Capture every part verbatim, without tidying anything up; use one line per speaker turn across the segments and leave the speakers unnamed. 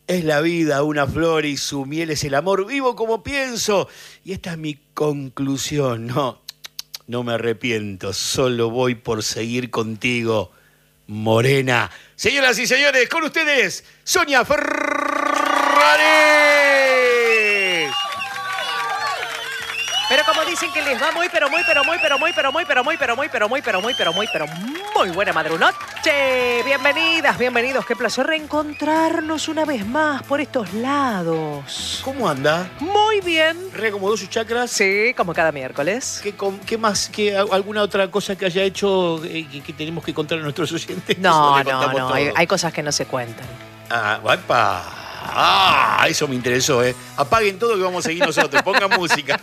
es la vida, una flor y su miel es el amor. Vivo como pienso. Y esta es mi conclusión. No, no me arrepiento. Solo voy por seguir contigo, morena. Señoras y señores, con ustedes, Sonia Ferraris.
Pero como dicen que les va muy, pero muy, pero muy, pero muy, pero muy, pero muy, pero muy, pero muy, pero muy, pero muy, pero muy buena madrunoche. Bienvenidas, bienvenidos. Qué placer reencontrarnos una vez más por estos lados.
¿Cómo anda?
Muy bien.
¿Reacomodó sus chakras?
Sí, como cada miércoles.
¿Qué, con, qué más? ¿Qué, ¿Alguna otra cosa que haya hecho eh, que, que tenemos que contar a nuestros oyentes?
No, no, no. Hay, hay cosas que no se cuentan.
Ah, guapa. Ah, eso me interesó, ¿eh? Apaguen todo que vamos a seguir nosotros. Pongan música.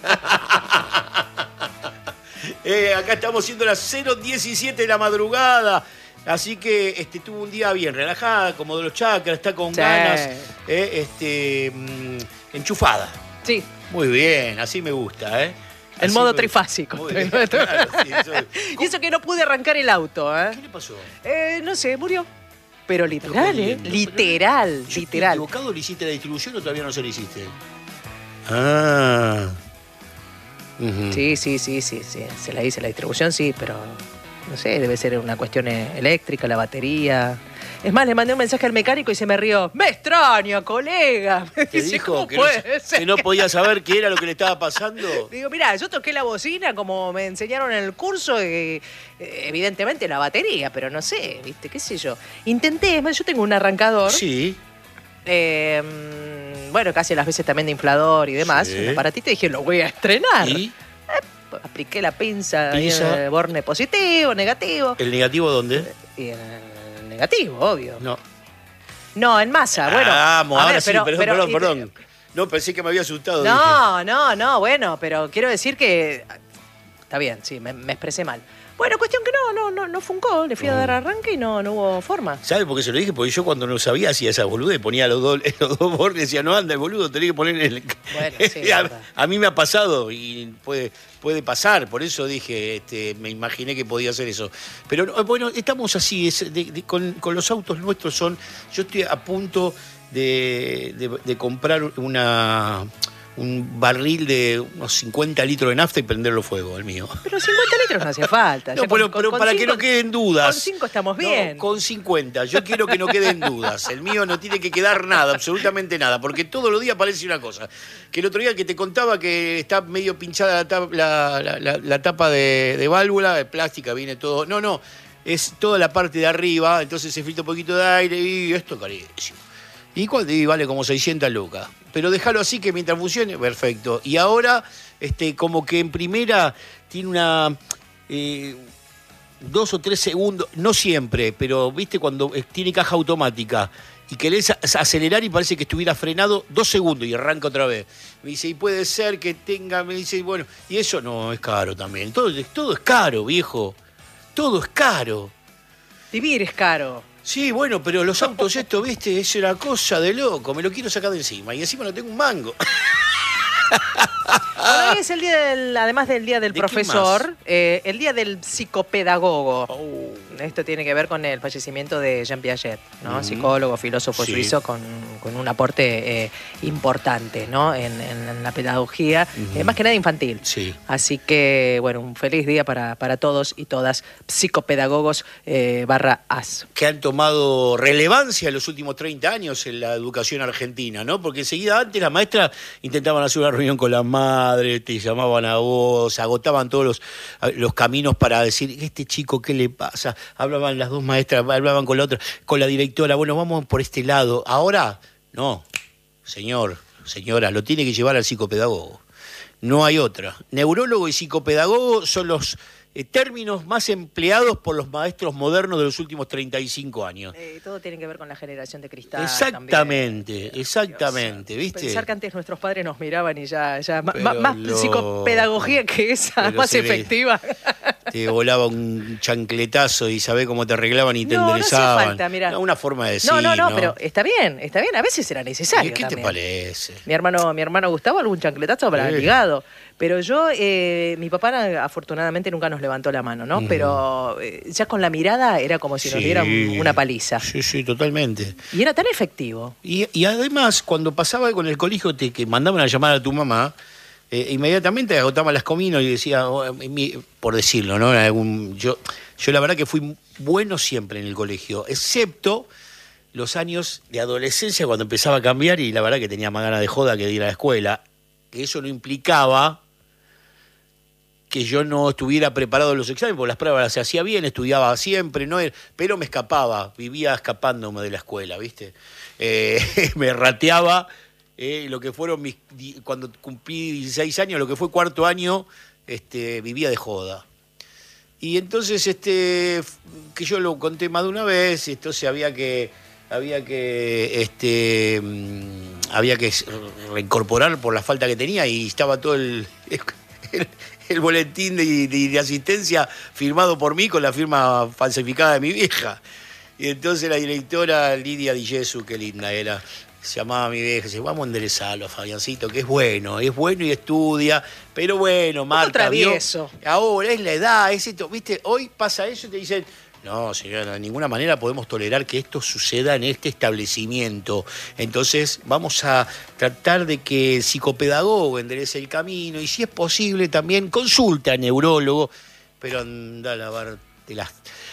eh, acá estamos siendo las cero diecisiete de la madrugada. Así que este, tuvo un día bien relajada, como de los chakras, está con
sí. ganas,
eh, este, mmm, enchufada.
Sí.
Muy bien, así me gusta, ¿eh?
En
así
modo
me...
trifásico.
Muy bien, claro, sí, eso...
Y eso que no pude arrancar el auto, ¿eh?
¿Qué le pasó?
Eh, no sé, murió. Pero literal, ¿eh? Literal,
¿Yo
literal.
estoy equivocado? ¿Le hiciste la distribución o todavía no se la hiciste? Ah. Uh-huh.
Sí, sí, sí, sí, sí. Se la hice la distribución, sí, pero no sé, debe ser una cuestión eléctrica, la batería. Es más, le mandé un mensaje al mecánico y se me rió. ¡Me extraña, colega! Me
¿Te
dice,
dijo
¿cómo
que,
puede
no,
ser?
que no podía saber qué era lo que le estaba pasando?
Digo, mirá, yo toqué la bocina como me enseñaron en el curso, y, evidentemente la batería, pero no sé, ¿viste? ¿Qué sé yo? Intenté, es más, yo tengo un arrancador.
Sí.
Eh, bueno, casi las veces también de inflador y demás.
Sí.
Un aparatito y dije, lo voy a estrenar.
¿Y?
Eh, apliqué la pinza,
¿Pinza?
Eh, borne positivo, negativo.
¿El negativo dónde?
Y en el negativo, obvio.
No.
No, en masa, bueno.
Vamos, ahora
ver,
sí,
pero,
perdón,
pero,
perdón,
y,
perdón. No, pensé que me había asustado.
No, dije. no, no, bueno, pero quiero decir que... Está bien, sí, me, me expresé mal. Bueno, cuestión que no, no, no, no funcó. Le fui a dar arranque y no, no hubo forma.
¿Sabe por qué se lo dije? Porque yo cuando no sabía hacía esa boludez, ponía los dos, los dos bordes y decía, no anda el boludo, tenés que poner el...
Bueno, sí,
a, a mí me ha pasado y puede, puede pasar, por eso dije, este, me imaginé que podía hacer eso. Pero bueno, estamos así, es, de, de, con, con los autos nuestros son... Yo estoy a punto de, de, de comprar una... un barril de unos cincuenta litros de nafta y prenderlo fuego, el mío.
Pero cincuenta litros no hace falta.
No, pero, con, pero con para cinco, que no queden dudas.
Con cinco estamos bien.
No, con cincuenta. Yo quiero que no queden dudas. El mío no tiene que quedar nada, absolutamente nada, porque todos los días aparece una cosa. Que el otro día que te contaba que está medio pinchada la tapa, la, la, la, la tapa de, de válvula, de plástica, viene todo... No, no, es toda la parte de arriba, entonces se filtra un poquito de aire y esto carísimo. Y, y vale como seiscientas lucas. Pero déjalo así que mientras funcione, perfecto. Y ahora, este, como que en primera tiene una... Eh, dos o tres segundos, no siempre, pero viste cuando tiene caja automática y querés acelerar y parece que estuviera frenado dos segundos y arranca otra vez. Me dice, y puede ser que tenga... Me dice, bueno, y eso no, es caro también. Todo, todo es caro, viejo. Todo es caro.
Vivir es caro.
Sí, bueno, pero los autos estos, viste, es una cosa de loco. Me lo quiero sacar de encima y encima no tengo un mango.
Bueno, hoy es el día del, además del día del
¿De
profesor, eh, el día del psicopedagogo.
Oh.
Esto tiene que ver con el fallecimiento de Jean Piaget, ¿no?
Mm.
Psicólogo, filósofo
Sí.
suizo con, con un aporte eh, importante, ¿no? en, en, en la pedagogía,
Mm-hmm.
eh, más que nada infantil.
Sí.
Así que, bueno, un feliz día para, para todos y todas psicopedagogos eh, barra as.
Que han tomado relevancia en los últimos treinta años en la educación argentina, ¿no? Porque enseguida antes las maestras intentaban hacer una reunión con las madres, te llamaban a vos, agotaban todos los, los caminos para decir, este chico, ¿qué le pasa? Hablaban las dos maestras, hablaban con la otra, con la directora, bueno, vamos por este lado. Ahora, no, señor, señora, lo tiene que llevar al psicopedagogo. No hay otra. Neurólogo y psicopedagogo son los eh, términos más empleados por los maestros modernos de los últimos treinta y cinco años.
Eh, todo tiene que ver con la generación de cristal.
Exactamente,
también.
exactamente,
Dios,
¿viste?
Pensar que antes nuestros padres nos miraban y ya, ya
Pero
más
lo...
psicopedagogía que esa,
Pero
más
se
efectiva.
te volaba un chancletazo y sabés cómo te arreglaban y te
No, no
enderezaban.
hacía falta, mirá.
No, una forma de decir,
No, no, no,
¿no?
pero está bien, está bien. A veces era necesario.
¿Qué te
también.
parece?
Mi hermano, mi hermano Gustavo, algún chancletazo para el
Sí.
ligado. Pero yo, eh, mi papá afortunadamente nunca nos levantó la mano, ¿no?
Ujú.
Pero eh, ya con la mirada era como si nos
Sí.
dieran una paliza.
Sí, sí, totalmente.
Y era tan efectivo.
Y, y además, cuando pasaba algo en el colegio, te, que mandaban a llamar a tu mamá, eh, inmediatamente agotaban las comidas y decía, oh, mi- por decirlo, ¿no? Algún, yo, yo la verdad que fui bueno siempre en el colegio, excepto los años de adolescencia cuando empezaba a cambiar y la verdad que tenía más ganas de joda que de ir a la escuela, que eso no implicaba que yo no estuviera preparado en los exámenes, porque las pruebas las hacía bien, estudiaba siempre, no era- pero me escapaba, vivía escapándome de la escuela, ¿viste? Eh, me rateaba eh, lo que fueron mis... di- Cuando cumplí dieciséis años, lo que fue cuarto año, este, vivía de joda. Y entonces, este, f- que yo lo conté más de una vez, entonces había que... Había que este mm, había que reincorporar por la falta que tenía y estaba todo el, el, el boletín de, de- de asistencia firmado por mí con la firma falsificada de mi vieja. Y entonces la directora Lidia Di Gesù, qué linda era, se llamaba a mi vieja, dice, vamos a enderezarlo, Fabiancito, que es bueno, es bueno y estudia, pero bueno, Marta, vio,
travieso.
ahora es la edad, es esto, viste, hoy pasa eso y te dicen, no, señora, de ninguna manera podemos tolerar que esto suceda en este establecimiento. Entonces vamos a tratar de que el psicopedagogo enderece el camino y si es posible también consulta a neurólogo, pero anda a lavarte las...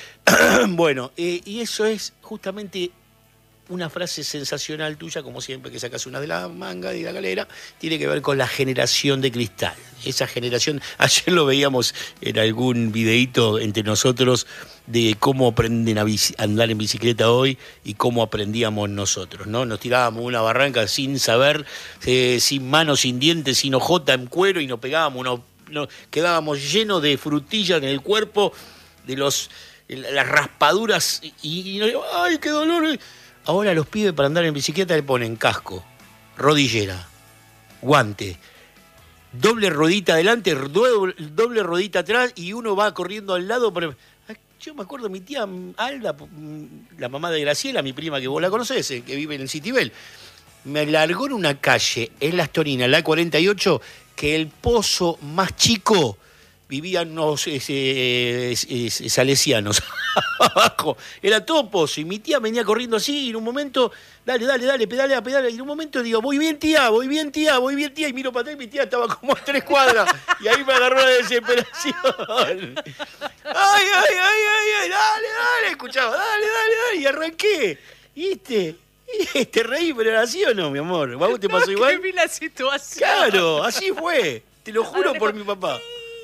Bueno, eh, y eso es justamente una frase sensacional tuya, como siempre que sacas una de la manga, de la galera, tiene que ver con la generación de cristal. Esa generación, ayer lo veíamos en algún videíto entre nosotros de cómo aprenden a bici- a andar en bicicleta hoy y cómo aprendíamos nosotros, ¿no? Nos tirábamos una barranca sin saber, eh, sin manos, sin dientes, sin ojota en cuero y nos pegábamos, nos, nos quedábamos llenos de frutillas en el cuerpo, de los las raspaduras y, y no- ¡ay, qué dolor! Ahora los pibes para andar en bicicleta le ponen casco, rodillera, guante, doble rodita adelante, doble, doble rodita atrás y uno va corriendo al lado. Por... Yo me acuerdo, mi tía Alda, la mamá de Graciela, mi prima que vos la conocés, que vive en Citibel, me largó en una calle, en Las Torinas, la cuarenta y ocho, que el pozo más chico vivían unos eh, eh, eh, salesianos abajo. Era todo pozo. Y mi tía venía corriendo así y en un momento, dale, dale, dale, pedalea, pedalea. Y en un momento digo, voy bien, tía, voy bien, tía, voy bien, tía. Y miro para atrás y mi tía estaba como a tres cuadras. Y ahí me agarró la desesperación. Ay, ay, ay, ay, ay, dale, dale, escuchaba, dale, dale, dale. Y arranqué. ¿Viste? Y te reí, pero era así o no, mi amor. ¿Vos te pasó
No,
igual?
que vi la situación.
Claro, así fue. Te lo juro
Ahora
por
le-
mi papá.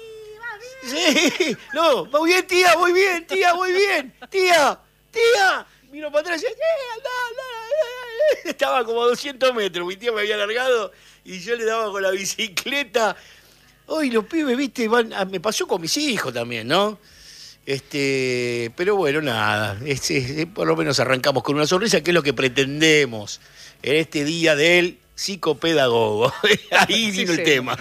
Sí, no, voy bien, tía, voy bien, tía, voy bien, tía, tía. Miro para atrás y decía, "Eh, andá, andá, andá". Estaba como a doscientos metros, mi tía me había largado y yo le daba con la bicicleta. Hoy los pibes, viste, van, ah, me pasó con mis hijos también, ¿no? Este, pero bueno, nada, es- es- por lo menos arrancamos con una sonrisa, que es lo que pretendemos en este día del psicopedagogo. Ahí
Sí,
vino el
sí.
tema.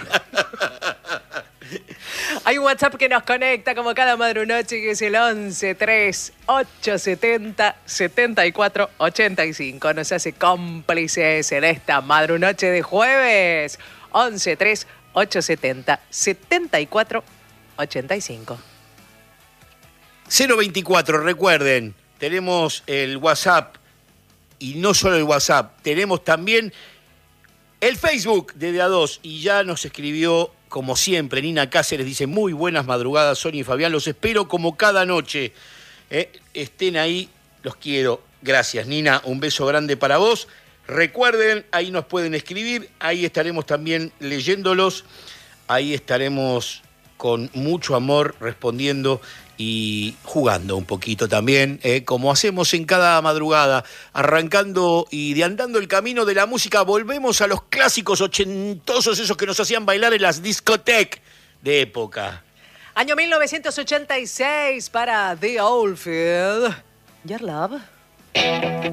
Hay un WhatsApp que nos conecta como cada madrunoche, que es el once tres ocho setenta setenta y cuatro ochenta y cinco. Nos hace cómplices en esta madrunoche de jueves. once tres ocho setenta setenta y cuatro ochenta y cinco.
cero veinticuatro, recuerden, tenemos el WhatsApp y no solo el WhatsApp, tenemos también el Facebook de D A dos y ya nos escribió, como siempre, Nina Cáceres, dice, muy buenas madrugadas, Sonia y Fabián, los espero como cada noche. Eh, estén ahí, los quiero. Gracias, Nina, un beso grande para vos. Recuerden, ahí nos pueden escribir, ahí estaremos también leyéndolos, ahí estaremos con mucho amor respondiendo y jugando un poquito también, eh, como hacemos en cada madrugada, arrancando y de andando el camino de la música. Volvemos a los clásicos ochentosos, esos que nos hacían bailar en las discotecas de época.
Año mil novecientos ochenta y seis para The Oldfield. Your Love.